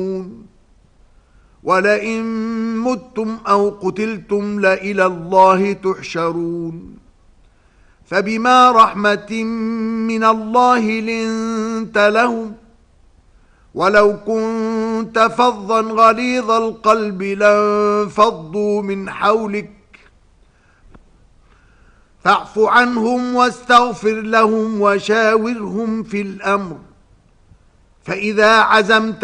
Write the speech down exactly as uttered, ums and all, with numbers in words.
ولئن متم أو قتلتم لإلى الله تحشرون فبما رحمة من الله لنت لهم ولو كنت فظا غليظ القلب لانفضوا من حولك فاعف عنهم واستغفر لهم وشاورهم في الأمر فإذا عزمت